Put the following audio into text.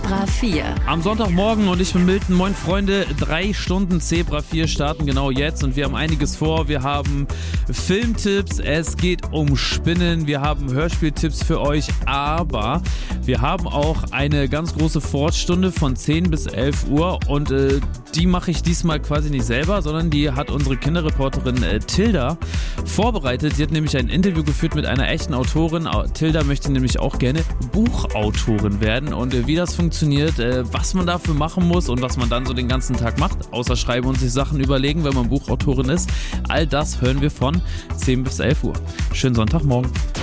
Zebra 4. Am Sonntagmorgen und ich bin Milton. Moin Freunde, 3 Stunden Zebra 4 starten genau jetzt und wir haben einiges vor. Wir haben Filmtipps, es geht um Spinnen, wir haben Hörspieltipps für euch, aber wir haben auch eine ganz große Sportstunde von 10 bis 11 Uhr und die mache ich diesmal quasi nicht selber, sondern die hat unsere Kinderreporterin Tilda vorbereitet. Sie hat nämlich ein Interview geführt mit einer echten Autorin. Tilda möchte nämlich auch gerne Buchautorin werden und wie das funktioniert, was man dafür machen muss und was man dann so den ganzen Tag macht, außer schreiben und sich Sachen überlegen, wenn man Buchautorin ist. All das hören wir von 10 bis 11 Uhr. Schönen Sonntagmorgen.